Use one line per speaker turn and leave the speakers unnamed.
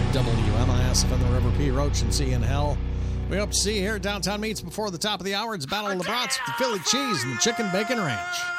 WMIS up in the River P. Roach and C in Hell. We hope to see you here at Downtown Meats before the top of the hour. It's Battle of the Brats with the Philly Cheese and the Chicken Bacon Ranch.